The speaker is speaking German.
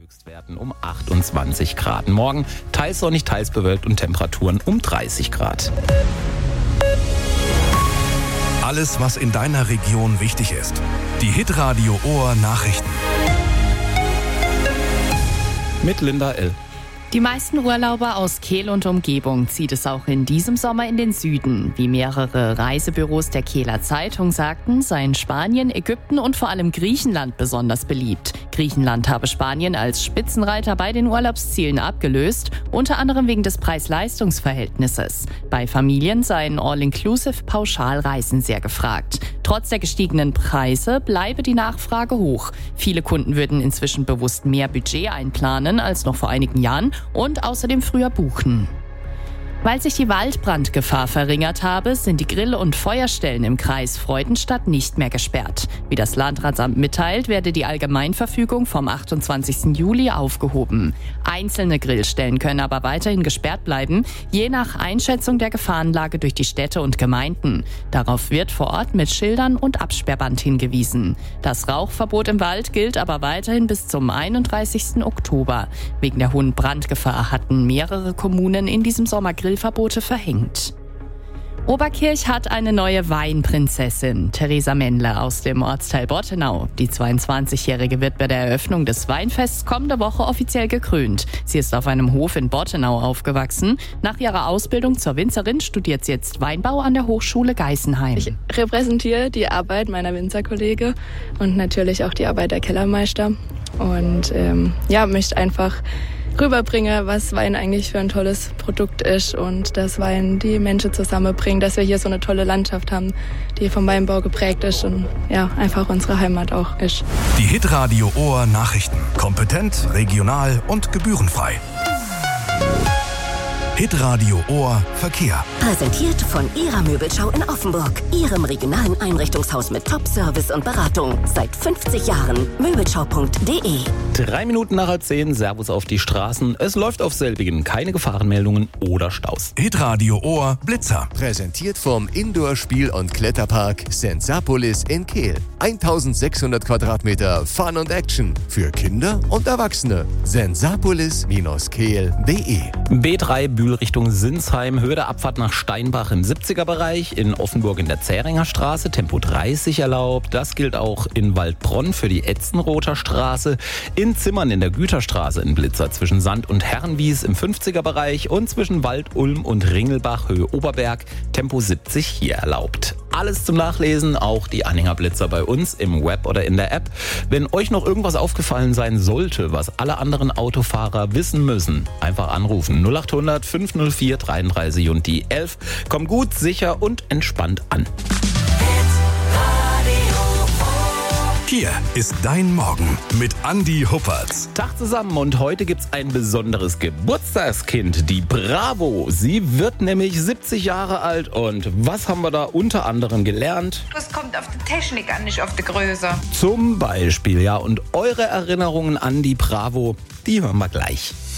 Höchstwerten um 28 Grad. Morgen teils sonnig, teils bewölkt und Temperaturen um 30 Grad. Alles, was in deiner Region wichtig ist. Die Hitradio Ohr Nachrichten. Mit Linda L. Die meisten Urlauber aus Kehl und Umgebung zieht es auch in diesem Sommer in den Süden. Wie mehrere Reisebüros der Kehler Zeitung sagten, seien Spanien, Ägypten und vor allem Griechenland besonders beliebt. Griechenland habe Spanien als Spitzenreiter bei den Urlaubszielen abgelöst, unter anderem wegen des Preis-Leistungs-Verhältnisses. Bei Familien seien All-Inclusive-Pauschalreisen sehr gefragt. Trotz der gestiegenen Preise bleibe die Nachfrage hoch. Viele Kunden würden inzwischen bewusst mehr Budget einplanen als noch vor einigen Jahren und außerdem früher buchen. Weil sich die Waldbrandgefahr verringert habe, sind die Grill- und Feuerstellen im Kreis Freudenstadt nicht mehr gesperrt. Wie das Landratsamt mitteilt, werde die Allgemeinverfügung vom 28. Juli aufgehoben. Einzelne Grillstellen können aber weiterhin gesperrt bleiben, je nach Einschätzung der Gefahrenlage durch die Städte und Gemeinden. Darauf wird vor Ort mit Schildern und Absperrband hingewiesen. Das Rauchverbot im Wald gilt aber weiterhin bis zum 31. Oktober. Wegen der hohen Brandgefahr hatten mehrere Kommunen in diesem Sommer Grillverbote verhängt. Oberkirch hat eine neue Weinprinzessin, Theresa Mendle aus dem Ortsteil Bottenau. Die 22-Jährige wird bei der Eröffnung des Weinfests kommende Woche offiziell gekrönt. Sie ist auf einem Hof in Bottenau aufgewachsen. Nach ihrer Ausbildung zur Winzerin studiert sie jetzt Weinbau an der Hochschule Geisenheim. Ich repräsentiere die Arbeit meiner Winzerkollegen und natürlich auch die Arbeit der Kellermeister. Und möchte einfach rüberbringe, was Wein eigentlich für ein tolles Produkt ist und dass Wein die Menschen zusammenbringt, dass wir hier so eine tolle Landschaft haben, die vom Weinbau geprägt ist und einfach unsere Heimat auch ist. Die Hitradio Ohr Nachrichten. Kompetent, regional und gebührenfrei. Hitradio Ohr Verkehr. Präsentiert von Ihrer Möbelschau in Offenburg. Ihrem regionalen Einrichtungshaus mit Top-Service und Beratung. Seit 50 Jahren. Möbelschau.de. 3 Minuten nach 10, Servus auf die Straßen. Es läuft auf selbigen. Keine Gefahrenmeldungen oder Staus. Hitradio Ohr Blitzer. Präsentiert vom Indoor-Spiel- und Kletterpark Sensapolis in Kehl. 1600 Quadratmeter Fun und Action. Für Kinder und Erwachsene. Sensapolis-kehl.de. B3 Bühl Richtung Sinsheim, Höhe der Abfahrt nach Steinbach im 70er-Bereich, in Offenburg in der Zähringer Straße, Tempo 30 erlaubt. Das gilt auch in Waldbronn für die Etzenrother Straße, in Zimmern in der Güterstraße in Blitzer zwischen Sand und Herrenwies im 50er-Bereich und zwischen Wald-Ulm und Ringelbach, Höhe Oberberg, Tempo 70 hier erlaubt. Alles zum Nachlesen, auch die Anhängerblitzer bei uns im Web oder in der App. Wenn euch noch irgendwas aufgefallen sein sollte, was alle anderen Autofahrer wissen müssen, einfach anrufen. 0800 504 33 und die 11. Kommt gut, sicher und entspannt an. Hier ist dein Morgen mit Andi Huppertz. Tag zusammen und heute gibt's ein besonderes Geburtstagskind, die Bravo. Sie wird nämlich 70 Jahre alt und was haben wir da unter anderem gelernt? Es kommt auf die Technik an, nicht auf die Größe. Zum Beispiel, ja, und eure Erinnerungen an die Bravo, die hören wir gleich.